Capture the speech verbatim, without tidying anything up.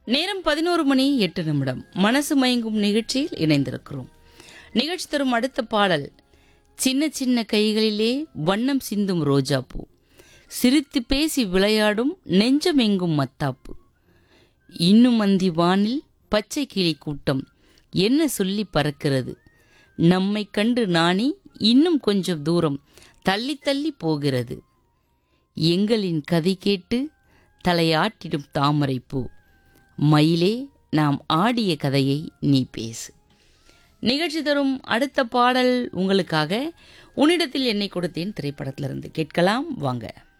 நேரம் பதினோரு மணி எட்டு நிமிடம். மனசு மயங்கும் நிகழ்ச்சியில் இணைந்திருக்கிறோம். நிகழ்ச்சி தரும் அடுத்த பாடல், சின்ன சின்ன கைகளிலே வண்ணம் சிந்தும் ரோஜாப்பூ, சிரித்து பேசி விளையாடும் நெஞ்சமெங்கும் மத்தாப்பு, இன்னும் அந்தி வானில் பச்சை கிளி கூட்டம் என்ன சொல்லி பறக்கிறது, நம்மை கண்டு நாணி இன்னும் கொஞ்சம் தூரம் தள்ளி தள்ளி போகிறது, எங்களின் கதை கேட்டு தலையாட்டிடும் தாமரைப்பூ, மயிலே நாம் ஆடிய கதையை நீ பேசு. நிகழ்ச்சி தரும் அடுத்த பாடல் உங்களுக்காக உன்னிடத்தில் என்னை கொடுத்தேன் திரைப்படத்திலிருந்து கேட்கலாம் வாங்க.